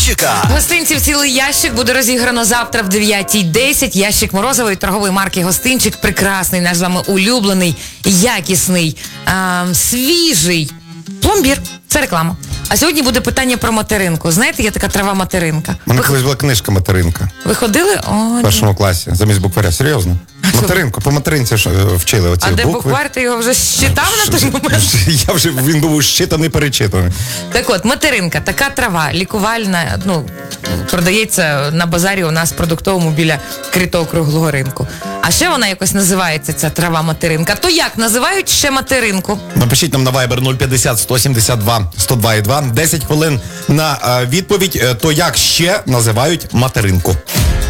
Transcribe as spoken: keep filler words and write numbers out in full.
Гостинчика. Гостинців цілий ящик буде розіграно завтра в дев'ятій десять. Ящик морозової торгової марки «Гостинчик». Прекрасний, наш з вами улюблений, якісний, а, свіжий пломбір. Це реклама. А сьогодні буде питання про материнку. Знаєте, є така трава материнка. У мене Ви, колись була книжка «Материнка» ви ходили? О, в першому класі, замість букваря. Серйозно? Материнку, по материнці ж, е, вчили оці а букви. де буквар, ти його вже щитав на той момент? Я вже, він був щитаний, перечитаний. Так от, материнка, така трава, лікувальна, ну, продається на базарі у нас продуктовому біля критого круглого ринку. А ще вона якось називається, ця трава материнка. То як називають ще материнку? Напишіть нам на Viber нуль п'ятдесят сто сімдесят два сто два і два. десять хвилин на е, відповідь, е, то як ще називають материнку.